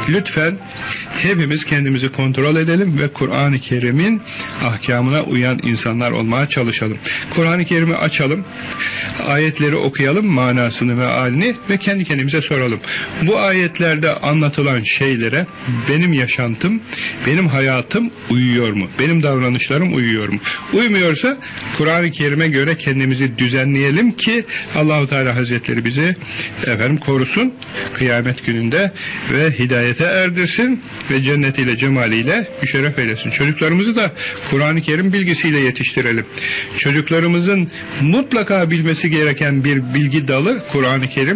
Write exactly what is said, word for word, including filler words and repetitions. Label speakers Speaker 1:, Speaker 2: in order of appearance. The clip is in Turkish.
Speaker 1: lütfen hepimiz kendimizi kontrol edelim ve Kur'an-ı Kerim'in ahkamına uyan insanlar olmaya çalışalım. Kur'an-ı Kerim'i açalım, ayetleri okuyalım, manasını, mealini ve kendi kendimize soralım. Bu ayetlerde anlatılan şeylere benim yaşantım, benim hayatım uyuyor mu? Benim davranışlarım uyuyor mu? Uymuyorsa Kur'an-ı Kerim'e göre kendimizi düzenleyelim ki Allah-u Teala Hazretleri bizi efendim korusun kıyamet gününde ve hidayete erdirsin ve cennetiyle, cemaliyle müşerref eylesin. Çocuklarımızı da Kur'an-ı Kerim bilgisiyle yetiştirelim. Çocuklarımızın mutlaka bilmesi gereken bir bilgi dalı Kur'an-ı Kerim.